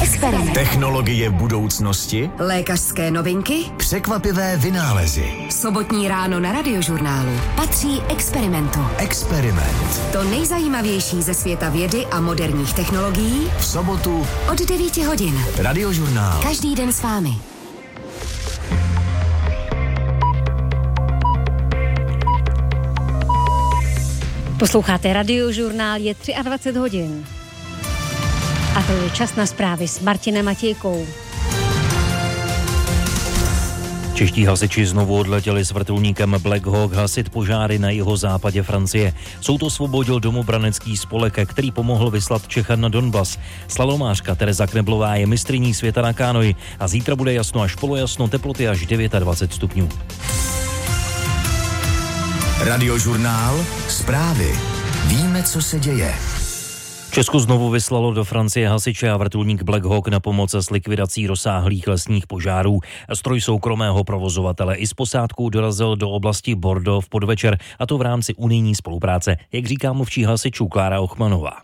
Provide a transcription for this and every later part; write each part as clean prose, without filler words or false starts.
Experiment. Technologie budoucnosti? Lékařské novinky? Překvapivé vynálezy. Sobotní ráno na Radiožurnálu patří Experimentu. Experiment. To nejzajímavější ze světa vědy a moderních technologií V sobotu od 9 hodin. Radiožurnál. Každý den s vámi. Posloucháte Radiožurnál, je 23 hodin. A to je čas na zprávy s Martinem Matějkou. Čeští hasiči znovu odletěli s vrtulníkem Black Hawk hasit požáry na jihozápadě Francie. Soud osvobodil domobranecký spolek, který pomohl vyslat Čecha na Donbas. Slalomářka Tereza Kneblová je mistryní světa na kánoji a zítra bude jasno až polojasno, teploty až 29 stupňů. Radiožurnál. Zprávy. Víme, co se děje. Česko znovu vyslalo do Francie hasiče a vrtulník Black Hawk na pomoc s likvidací rozsáhlých lesních požárů. Stroj soukromého provozovatele i s posádkou dorazil do oblasti Bordeaux v podvečer, a to v rámci unijní spolupráce, jak říká mluvčí hasičů Klára Ochmanová.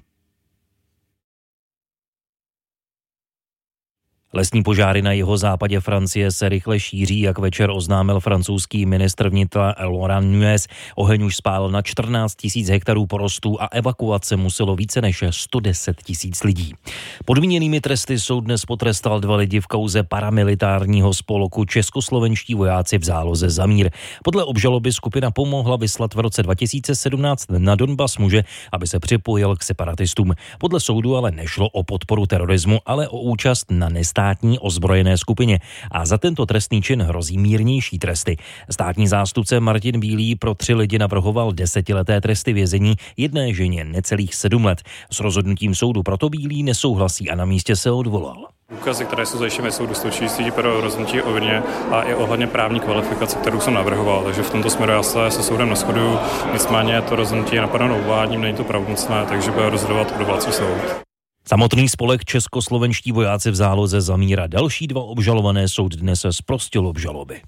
Lesní požáry na jihozápadě Francie se rychle šíří, jak večer oznámil francouzský ministr vnitra Laurent Nunez. Oheň už spálil na 14 000 hektarů porostů a evakuace muselo více než 110 000 lidí. Podmíněnými tresty soud dnes potrestal 2 lidi v kauze paramilitárního spolku Českoslovenští vojáci v záloze za mír. Podle obžaloby skupina pomohla vyslat v roce 2017 na Donbas muže, aby se připojil k separatistům. Podle soudu ale nešlo o podporu terorismu, ale o účast na státní ozbrojené skupině a za tento trestný čin hrozí mírnější tresty. Státní zástupce Martin Bílý pro 3 lidi navrhoval 10leté tresty vězení, jedné ženě necelých 7 let. S rozhodnutím soudu proto Bílý nesouhlasí a na místě se odvolal. Důkazy, které jsou zajištěny, jsou dostačující pro rozhodnutí o vině a i ohledně právní kvalifikace, kterou jsem navrhoval. Takže v tomto směru já se soudem neshoduju. Nicméně to rozhodnutí je napadeno uvádním, není to pravomocné, takže bude rozhodovat odvolací soud. Samotný spolek Českoslovenští vojáci v záloze za mír a další 2 obžalované soud dnes zprostil obžaloby.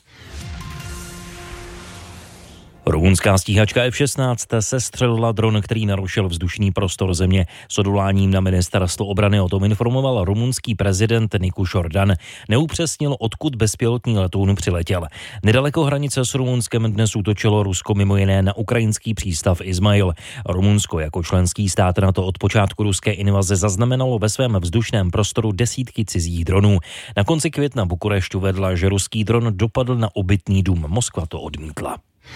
Rumunská stíhačka F-16 sestřelila dron, který narušil vzdušný prostor země. S odvoláním na ministerstvo obrany o tom informoval rumunský prezident Nicu Jordan. Neupřesnil, odkud bezpilotní letoun přiletěl. Nedaleko hranice s Rumunskem dnes útočilo Rusko mimo jiné na ukrajinský přístav Izmail. Rumunsko jako členský stát NATO od počátku ruské invaze zaznamenalo ve svém vzdušném prostoru desítky cizích dronů. Na konci května Bukurešť uvedla, že ruský dron dopadl na obytný dům. Moskva to odmítla.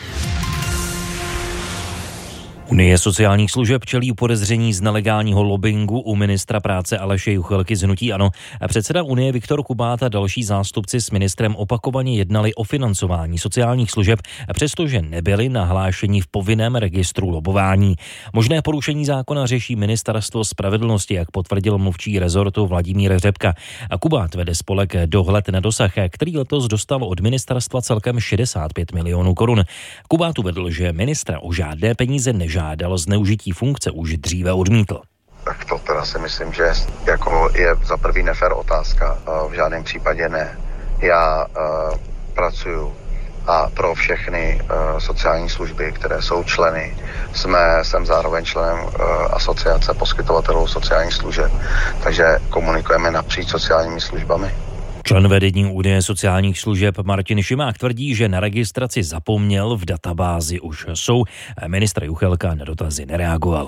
Unie sociálních služeb čelí podezření z nelegálního lobbingu u ministra práce Aleše Juchelky z hnutí ANO. Předseda Unie Viktor Kubát a další zástupci s ministrem opakovaně jednali o financování sociálních služeb, přestože nebyli nahlášeni v povinném registru lobování. Možné porušení zákona řeší ministerstvo spravedlnosti, jak potvrdil mluvčí rezortu Vladimír Řepka. Kubát vede spolek Dohled na dosah, který letos dostal od ministerstva celkem 65 milionů korun. Kubát uvedl, že ministra o žádné peníze nežádal, zneužití funkce už dříve odmítl. Tak to teda si myslím, že jako je za prvý nefér otázka. V žádném případě ne. Já pracuju a pro všechny sociální služby, které jsou členy. Jsem zároveň členem asociace poskytovatelů sociálních služeb, takže komunikujeme napříč sociálními službami. Člen vedení Unie sociálních služeb Martin Šimák tvrdí, že na registraci zapomněl, v databázi už jsou. Ministr Juchelka na dotazy nereagoval.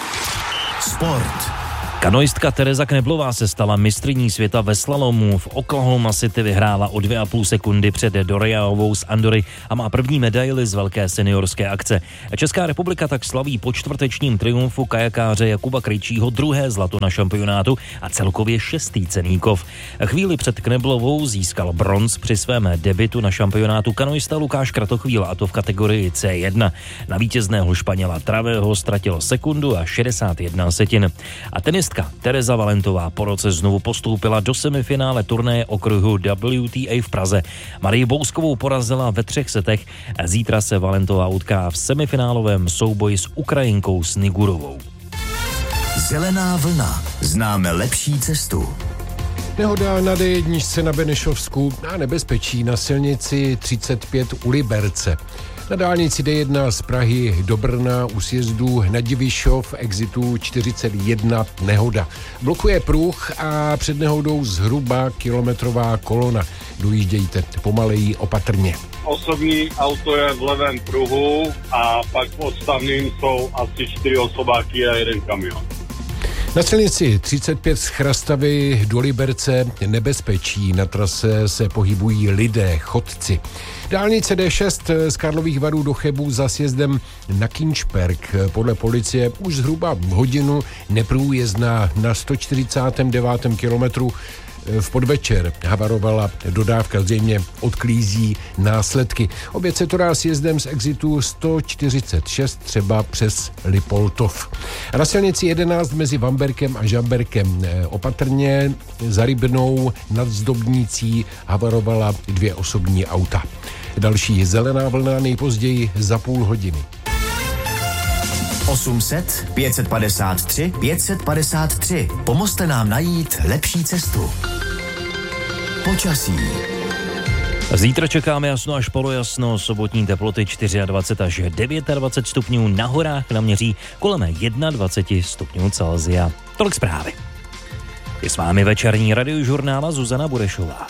Sport. Kanoistka Tereza Kneblová se stala mistryní světa ve slalomu. V Oklahoma City vyhrála o 2,5 sekundy před Doriaovou z Andory a má první medaili z velké seniorské akce. Česká republika tak slaví po čtvrtečním triumfu kajakáře Jakuba Krejčího 2. zlato na šampionátu a celkově 6. cenný kov. Chvíli před Kneblovou získal bronz při svém debutu na šampionátu kanoista Lukáš Kratochvíl, a to v kategorii C1. Na vítězného Španěla Travého ztratil sekundu a 61 setin. A tenistka Tereza Valentová po roce znovu postoupila do semifinále turnaje okruhu WTA v Praze. Marii Bouskovou porazila ve 3 setech. Zítra se Valentová utká v semifinálovém souboji s Ukrajinkou Snigurovou. Zelená vlna. Známe lepší cestu. Nehoda na D1 na Benešovsku a nebezpečí na silnici 35 u Liberce. Na dálnici D1 z Prahy do Brna u sjezdu na Divišov exitu 41 nehoda. Blokuje pruh a před nehodou zhruba kilometrová kolona. Dojíždějte pomaleji, opatrně. Osobní auto je v levém pruhu a pak v odstavným jsou asi 4 osobáky a 1 kamion. Na silnici 35 z Chrastavy do Liberce nebezpečí. Na trase se pohybují lidé, chodci. Dálnice D6 z Karlových Varů do Chebu za sjezdem na Kinčberg. Podle policie už zhruba hodinu neprůjezdná. Na 149. kilometru v podvečer havarovala dodávka, zřejmě odklízí následky. Oběd se to dá sjezdem z exitu 146 třeba přes Lipoltov. A na silnici 11 mezi Vamberkem a Žamberkem opatrně za Rybnou nad Zdobnicí havarovala 2 osobní auta. Další zelená vlna nejpozději za půl hodiny. 800 553 553. Pomozte nám najít lepší cestu. Počasí. Zítra čekáme jasno až polojasno, sobotní teploty 24 až 29 stupňů, na horách naměří kolem 21 stupňů Celsia. Tolik zprávy. Je s vámi večerní radiožurnál Zuzana Burešová.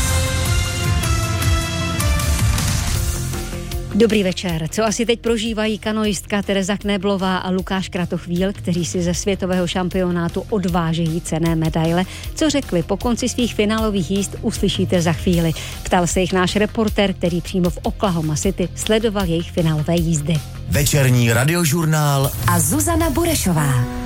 Dobrý večer. Co asi teď prožívají kanoistka Tereza Kneblová a Lukáš Kratochvíl, kteří si ze světového šampionátu odvážejí cenné medaile? Co řekli po konci svých finálových jízd, uslyšíte za chvíli. Ptal se jich náš reportér, který přímo v Oklahoma City sledoval jejich finálové jízdy. Večerní radiožurnál a Zuzana Burešová.